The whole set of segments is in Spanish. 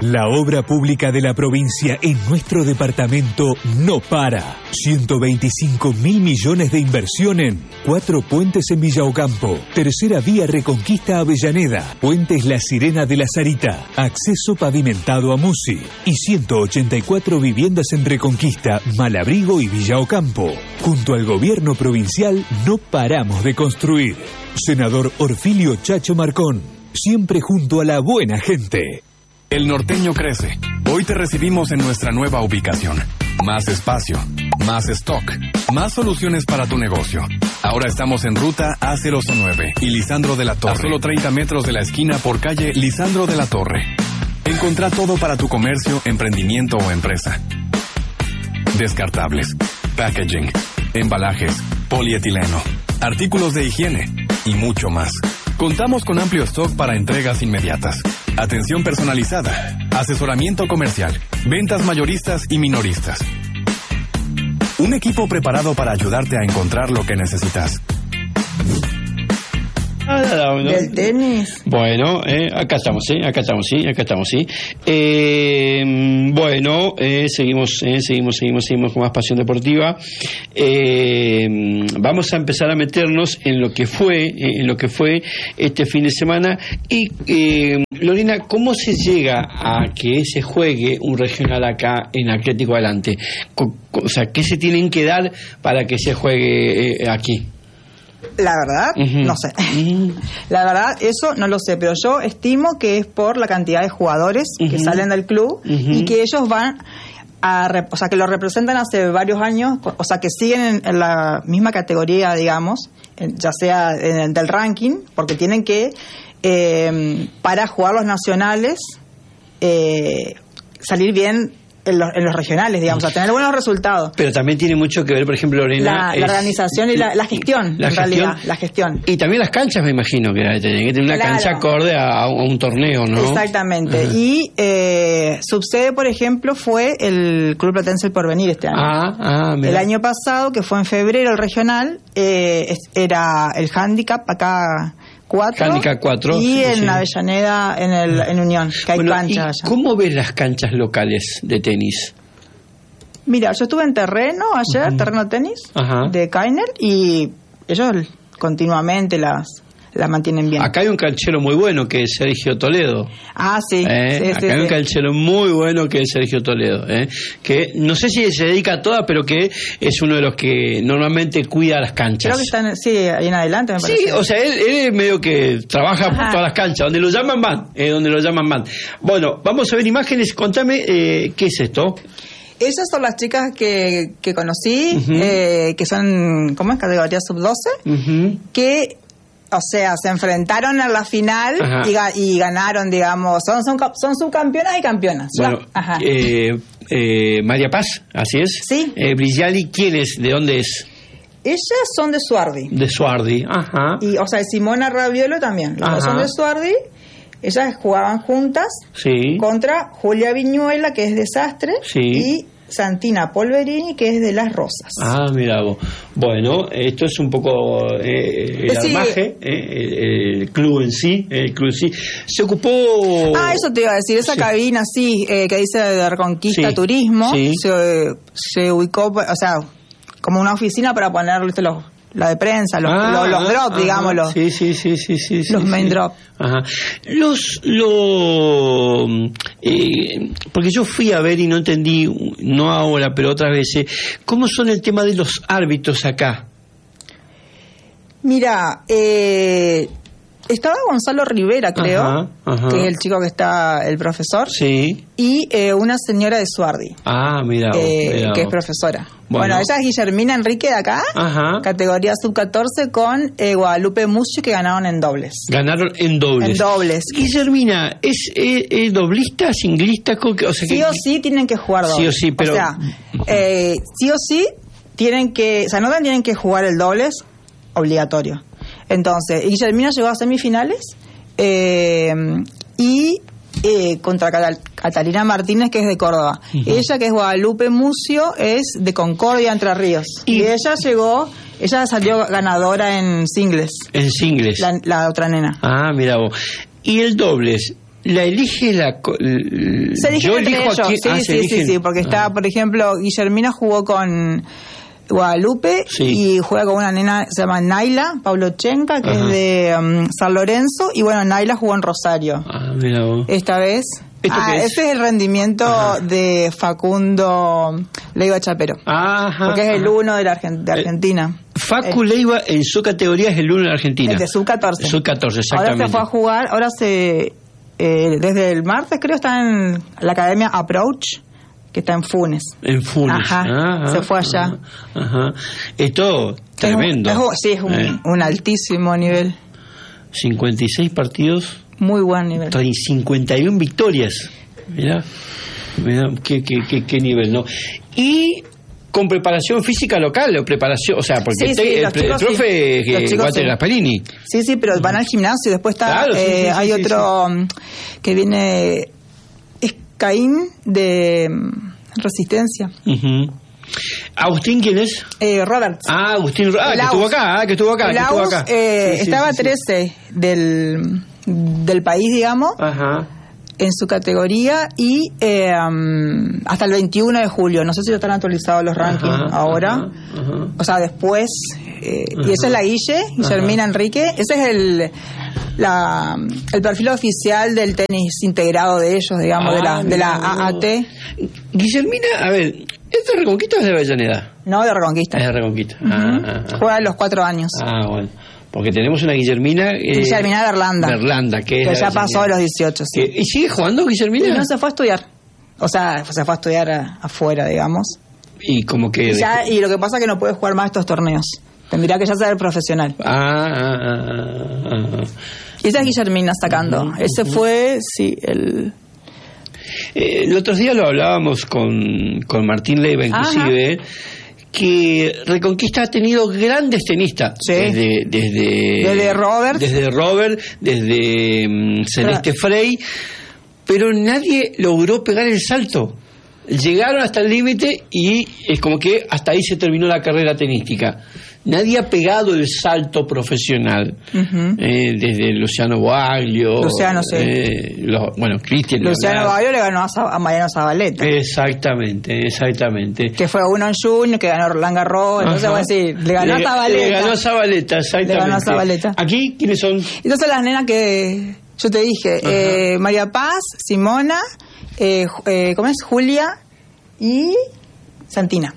La obra pública de la provincia en nuestro departamento no para. 125.000 millones de inversión en 4 puentes en Villa Ocampo, tercera vía Reconquista Avellaneda, puentes La Sirena de la Sarita, acceso pavimentado a Musi y 184 viviendas en Reconquista, Malabrigo y Villa Ocampo. Junto al gobierno provincial no paramos de construir. Senador Orfilio Chacho Marcón, siempre junto a la buena gente. El norteño crece. Hoy te recibimos en nuestra nueva ubicación. Más espacio, más stock, más soluciones para tu negocio. Ahora estamos en ruta A009 y Lisandro de la Torre. A solo 30 metros de la esquina por calle Lisandro de la Torre. Encontrá todo para tu comercio, emprendimiento o empresa. Descartables, packaging, embalajes, polietileno, artículos de higiene y mucho más. Contamos con amplio stock para entregas inmediatas, atención personalizada, asesoramiento comercial, ventas mayoristas y minoristas. Un equipo preparado para ayudarte a encontrar lo que necesitas. Del tenis. Bueno, acá estamos, sí. Bueno, seguimos con más pasión deportiva. Vamos a empezar a meternos en lo que fue este fin de semana. Y Lorena, ¿cómo se llega a que se juegue un regional acá en Atlético Adelante? O sea, ¿qué se tienen que dar para que se juegue aquí? La verdad, no sé. La verdad, eso no lo sé, pero yo estimo que es por la cantidad de jugadores que salen del club y que ellos van o sea, que lo representan hace varios años, o sea, que siguen en la misma categoría, digamos, ya sea del ranking, porque tienen que, para jugar los nacionales, salir bien en los regionales, digamos, a tener buenos resultados. Pero también tiene mucho que ver, por ejemplo, Lorena, la organización y la gestión, la gestión. Y también las canchas, me imagino, que tienen que tener una cancha acorde a un torneo, ¿no? Exactamente. Y subsede, por ejemplo, fue el Club Platense El Porvenir este año. El año pasado, que fue en febrero el regional, era el handicap acá 4, Handicap 4 y en Avellaneda en Unión, que hay canchas. ¿Y cómo ves las canchas locales de tenis? Mira, yo estuve en terreno ayer, terreno tenis de Kainer, y ellos continuamente las mantienen bien. Acá hay un canchero muy bueno que es Sergio Toledo. Sí. Acá hay un canchero muy bueno que es Sergio Toledo, que no sé si se dedica a todas, pero que es uno de los que normalmente cuida las canchas. Creo que están, ahí en adelante, me parece. Sí, o sea, él es medio que trabaja por todas las canchas, donde lo llaman van. Bueno, vamos a ver imágenes. Contame, ¿qué es esto? Esas son las chicas que conocí, que son, ¿cómo es? Categoría sub-12, que, o sea, se enfrentaron en la final y ganaron, digamos, son subcampeonas y campeonas. Bueno, María Paz, así es. Sí. Brillali, ¿quién es? ¿De dónde es? Ellas son de Suardi. De Suardi, Y, o sea, Simona Raviolo también. Las dos son de Suardi. Ellas jugaban juntas contra Julia Viñuela, que es de Sastre, y Santina Polverini, que es de Las Rosas. Mira vos. Bueno, esto es un poco el armaje, el club en sí. Se ocupó... eso te iba a decir, esa cabina, que dice de Reconquista Turismo, se ubicó, o sea, como una oficina para poner la de prensa, los drops, digámoslo. Los main drops. Porque yo fui a ver y no entendí, no ahora, pero otras veces, ¿cómo son el tema de los árbitros acá? Mira, estaba Gonzalo Rivera, creo, que es el chico que está, el profesor, y una señora de Suardi, mira, que es profesora. Bueno, ella es Guillermina Enrique de acá, categoría sub-14, con Guadalupe Mucio, que ganaron en dobles. Ganaron en dobles. En dobles. Guillermina, ¿es doblista, singlista? O sea, sí o sí tienen que jugar dobles. Sí o sí, pero... O sea, sí o sí tienen que jugar el dobles obligatorio. Entonces, Guillermina llegó a semifinales y contra Catalina Martínez, que es de Córdoba. Ella, que es Guadalupe Mucio, es de Concordia, Entre Ríos. Y ella salió ganadora en singles. En singles. La otra nena. Mira vos. ¿Y el dobles? la elige se eligen entre ellos. Sí, porque está, por ejemplo, Guillermina jugó con Guadalupe y juega con una nena se llama Naila Pavlochenka, que es de San Lorenzo, y bueno, Naila jugó en Rosario. Mira vos. Esta vez. Ese es el rendimiento de Facundo Leiva Chapero. Porque es el 1 de Argentina. Facu Leiva en su categoría es el 1 de Argentina. El de sub-14. Sub-14, exactamente. Ahora se fue a jugar, desde el martes creo está en la Academia Approach, que está en Funes. En Funes. Se fue allá. Esto tremendo. Es un altísimo nivel. 56 partidos. Muy buen nivel. 51 victorias. Mirá qué nivel, ¿no? Y con preparación física local, o preparación, o sea, porque el profe Walter Gasparini. Sí, pero van al gimnasio, después está hay otro que viene, es Caín de Resistencia. ¿Agustín quién es? Roberts. Agustín, que estuvo acá. Estaba 13 del país, digamos, en su categoría, y hasta el 21 de julio. No sé si ya están actualizados los rankings ahora. O sea, después. Y esa es la Guillermina Enrique. Ese es el perfil oficial del tenis integrado de ellos, digamos, de la AAT. Guillermina, a ver, ¿es de Reconquista o es de Avellaneda? No, de Reconquista. Es de Reconquista. Juega a los 4 años. Bueno. Porque tenemos una Guillermina Berlanda, que ya pasó a los 18, sí. ¿Y sigue jugando Guillermina? Y no se fue a estudiar. O sea, se fue a estudiar afuera, digamos. Y como que... Y lo que pasa es que no puede jugar más estos torneos. Tendría que ya ser profesional. Y esa es Guillermina sacando. Ese fue, el otro día lo hablábamos con Martín Leiva, inclusive... que Reconquista ha tenido grandes tenistas, desde Robert, desde Celeste Frey, pero nadie logró pegar el salto. Llegaron hasta el límite y es como que hasta ahí se terminó la carrera tenística. Nadie ha pegado el salto profesional, desde Luciano Baglio, Cristian. Luciano Baglio le ganó a Mariano Zabaleta. Exactamente. Que fue uno en junio, que ganó Roland Garros, entonces voy a decir, le ganó a Zabaleta. Le ganó a Zabaleta, exactamente. Le ganó a Zabaleta. ¿Aquí quiénes son? Entonces las nenas que yo te dije, María Paz, Simona, ¿cómo es? Julia y Santina.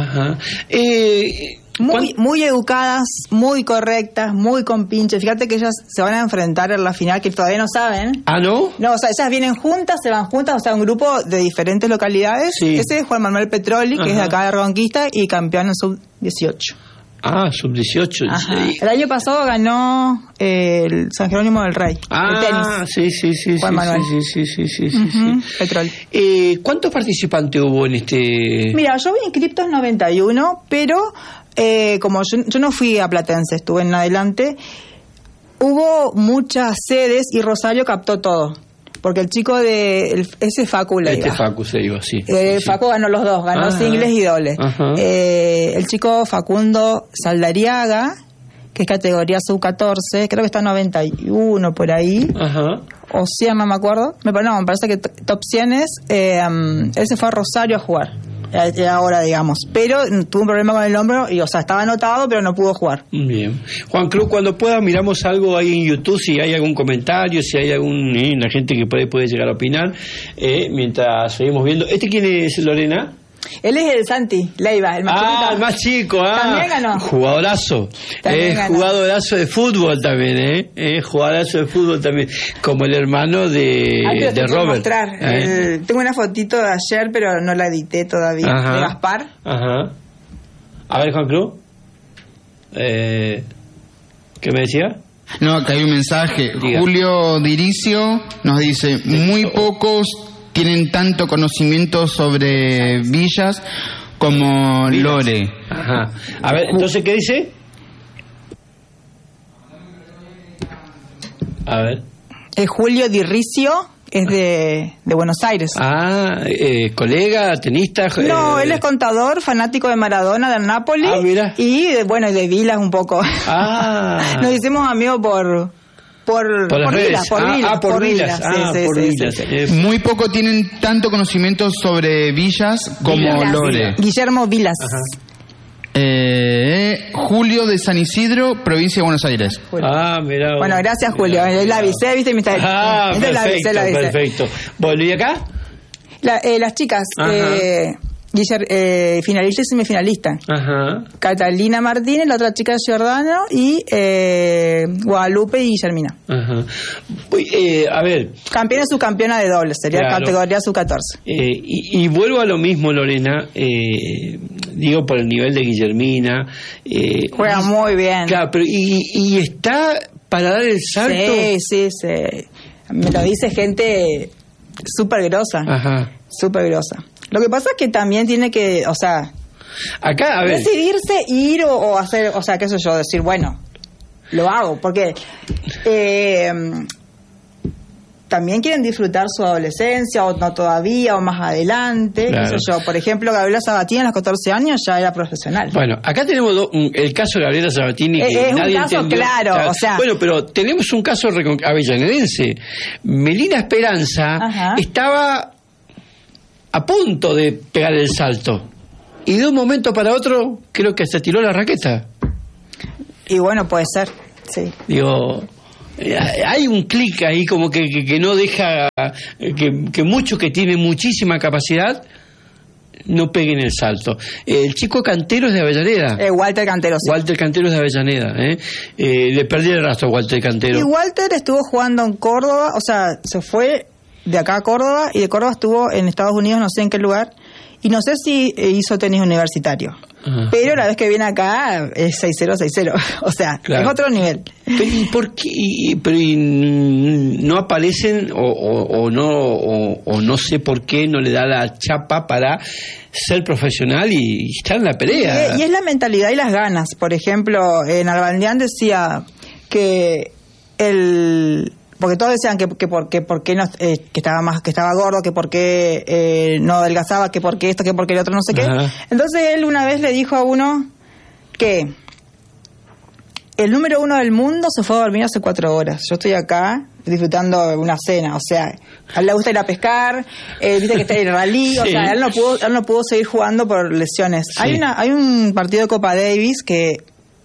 Muy educadas, muy correctas, muy compinches. Fíjate que ellas se van a enfrentar en la final, que todavía no saben. ¿No? No, o sea, ellas vienen juntas, se van juntas, o sea, un grupo de diferentes localidades. Sí. Ese es Juan Manuel Petroli, que es de acá de Reconquista y campeón en sub-18. Sub-18. El año pasado ganó el San Jerónimo del Rey. El tenis. Sí. Juan Manuel. Sí. Petroli. ¿Cuántos participantes hubo en este...? Mira, yo vi inscriptos 91, pero... como yo no fui a Platense, estuve en adelante, hubo muchas sedes y Rosario captó todo. Porque el chico ese Facu Leiva. Facu se iba, sí. Facu ganó los dos, ganó singles y dobles. El chico Facundo Saldariaga, que es categoría sub-14, creo que está 91 por ahí. O 100, no me acuerdo. Me parece que top 100 es. Él se fue a Rosario a jugar. Ahora, digamos, pero tuvo un problema con el hombro y, o sea, estaba anotado pero no pudo jugar. Bien. Juan Cruz, cuando pueda miramos algo ahí en YouTube, si hay algún comentario, si hay la gente que puede llegar a opinar, mientras seguimos viendo. ¿Este quién es, Lorena? Él es el Santi Leiva, el más chiquito. El más chico, También ganó. Jugadorazo. Jugadorazo de fútbol también, jugadorazo de fútbol también. Como el hermano de Robert. Tengo una fotito de ayer, pero no la edité todavía. De Gaspar. A ver, Juan Cruz. ¿Qué me decía? No, acá hay un mensaje. Diga. Julio Diricio nos dice, muy pocos tienen tanto conocimiento sobre villas como Lore. A ver, entonces, ¿qué dice? A ver. Julio Diricio es de Buenos Aires. Colega, tenista. No, él es contador, fanático de Maradona, del Napoli. Mira. Y de Vilas un poco. Nos hicimos amigos por las redes. Vilas, por Vilas. Sí. Muy poco tienen tanto conocimiento sobre villas como Lore. Guillermo Vilas. Julio de San Isidro, provincia de Buenos Aires. Mirá. Bueno, gracias, Julio. La avisé, viste, perfecto. Bueno, ¿y acá? Las chicas, finalista y semifinalista. Catalina Martínez, la otra chica es Giordano, y Guadalupe y Guillermina. A ver. Campeona y subcampeona de dobles, sería categoría sub-14. Y vuelvo a lo mismo, Lorena, digo por el nivel de Guillermina. Juega muy bien. Claro, pero y está para dar el salto. Sí. Me lo dice gente súper grosa. Súper grosa. Lo que pasa es que también tiene que, acá, a ver, decidirse ir o hacer, qué sé yo, decir, bueno, lo hago, porque también quieren disfrutar su adolescencia, o no todavía, o más adelante, qué sé yo. Por ejemplo, Gabriela Sabatini a los 14 años ya era profesional. Bueno, acá tenemos el caso de Gabriela Sabatini, que es nadie un caso entendió. Claro, Bueno, pero tenemos un caso avellanedense. Melina Esperanza estaba a punto de pegar el salto, y de un momento para otro creo que se tiró la raqueta. Y bueno, puede ser, sí. Digo, hay un clic ahí como que no deja que muchos que tienen muchísima capacidad no peguen el salto. El chico Cantero es de Avellaneda. Walter Cantero, sí. Walter Cantero es de Avellaneda. Le perdí el rastro a Walter Cantero. Y Walter estuvo jugando en Córdoba, se fue de acá a Córdoba, y de Córdoba estuvo en Estados Unidos, no sé en qué lugar, y no sé si hizo tenis universitario. Pero la vez que viene acá es 6-0, 6-0. Es otro nivel. Pero ¿y por qué? Pero no aparecen o no sé por qué no le da la chapa para ser profesional y estar en la pelea. Y es la mentalidad y las ganas. Por ejemplo, en Albandián decía que porque todos decían que por qué no, que estaba gordo, que por qué no adelgazaba, que por qué esto, que por qué el otro, no sé qué. Entonces él una vez le dijo a uno que el número 1 del mundo se fue a dormir hace 4 horas. Yo estoy acá disfrutando de una cena, a él le gusta ir a pescar, viste que está en el rally, él no pudo seguir jugando por lesiones. Sí. Hay un partido de Copa Davis que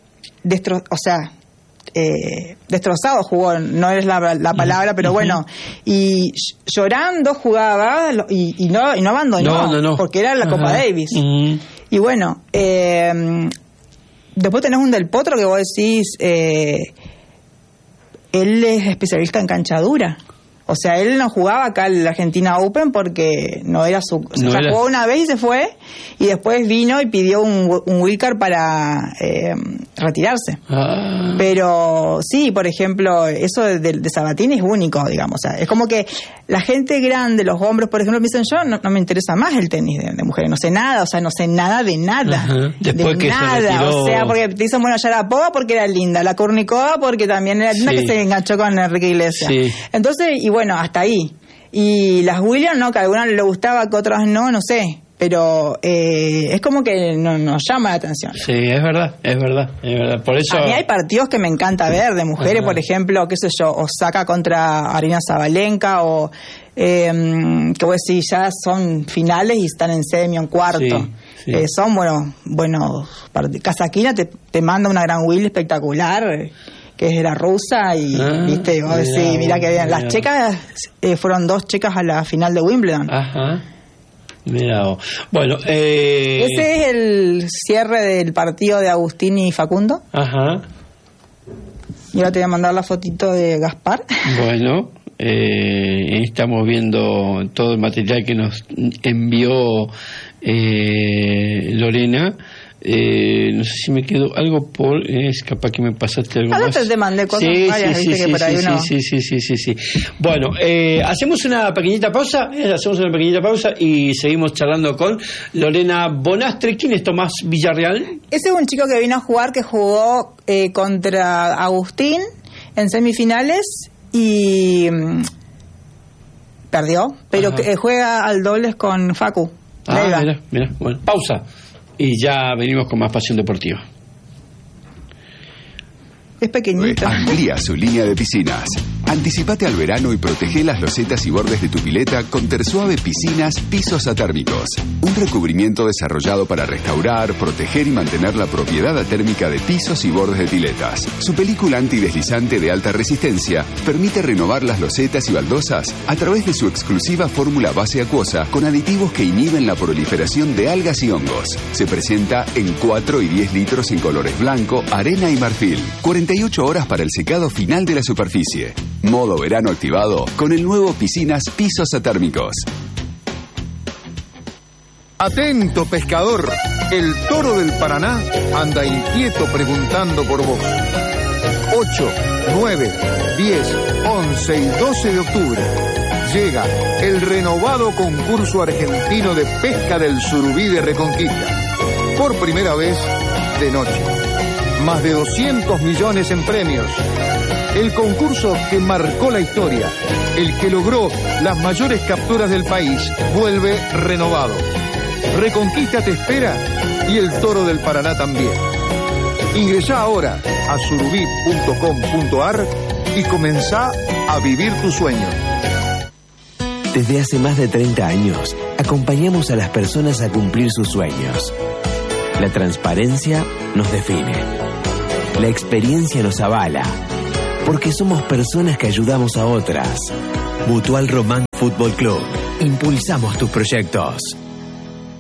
destrozado jugó, no es la palabra, pero bueno, y llorando jugaba y no abandonó, porque era la Copa Davis. Y bueno, después tenés un Del Potro que vos decís, él es especialista en cancha dura. Él no jugaba acá en la Argentina Open porque no era su... jugó una vez y se fue, y después vino y pidió un wildcard para retirarse. Pero sí, por ejemplo, eso de Sabatini es único, digamos. Es como que la gente grande, los hombres, por ejemplo, me dicen, yo no me interesa más el tenis de mujeres, no sé nada, no sé nada de nada. Después de que nada, se retiró... porque te dicen, bueno, Sharapova porque era linda, la Kurnikova porque también era linda, que se enganchó con Enrique Iglesias. Entonces, y bueno, hasta ahí. Y las Williams, no, que a algunas le gustaba, que a otras no sé. Pero es como que nos llama la atención. Sí, es verdad. Por eso... A mí hay partidos que me encanta ver, de mujeres, por ejemplo, qué sé yo, Osaka contra Arina Sabalenka, o que vos decís, ya son finales y están en semi o en cuarto. Son buenos partidos. Kazakina te manda una gran Will espectacular, que es de la rusa, y viste, vos decís, mira que bien. Las checas, fueron 2 checas a la final de Wimbledon. Mirá, bueno, ese es el cierre del partido de Agustín y Facundo. Y ahora te voy a mandar la fotito de Gaspar. Bueno, estamos viendo todo el material que nos envió Lorena. No sé si me quedó algo por... es capaz que me pasaste algo más. Te mandé cosas varias, viste que por ahí uno... Sí. Bueno, hacemos una pequeñita pausa y seguimos charlando con Lorena Bonastre. ¿Quién es Tomás Villarreal? Ese es un chico que vino a jugar, que jugó contra Agustín en semifinales y perdió, pero juega al dobles con Facu. Mira, bueno, pausa. Y ya venimos con más Pasión Deportiva. Es pequeñito. Amplía su línea de piscinas. Anticipate al verano y protege las losetas y bordes de tu pileta con Tersuave Piscinas Pisos Atérmicos. Un recubrimiento desarrollado para restaurar, proteger y mantener la propiedad atérmica de pisos y bordes de piletas. Su película antideslizante de alta resistencia permite renovar las losetas y baldosas a través de su exclusiva fórmula base acuosa con aditivos que inhiben la proliferación de algas y hongos. Se presenta en 4 y 10 litros en colores blanco, arena y marfil. 48 horas para el secado final de la superficie. Modo verano activado con el nuevo Piscinas Pisos Atérmicos. Atento, pescador. El toro del Paraná anda inquieto preguntando por vos. 8, 9, 10, 11 y 12 de octubre llega el renovado concurso argentino de pesca del surubí de Reconquista. Por primera vez de noche. Más de 200 millones en premios. El concurso que marcó la historia, el que logró las mayores capturas del país, vuelve renovado. Reconquista te espera y el Toro del Paraná también. Ingresá ahora a surubí.com.ar y comenzá a vivir tu sueño. Desde hace más de 30 años, acompañamos a las personas a cumplir sus sueños. La transparencia nos define. La experiencia nos avala. Porque somos personas que ayudamos a otras. Mutual Román Fútbol Club. Impulsamos tus proyectos.